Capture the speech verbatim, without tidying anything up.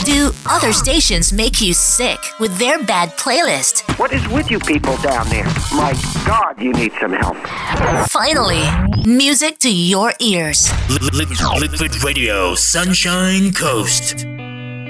Do other stations make you sick with their bad playlist? What is with you people down there? My God, you need some help. Finally, music to your ears. Liquid Radio, Sunshine Coast.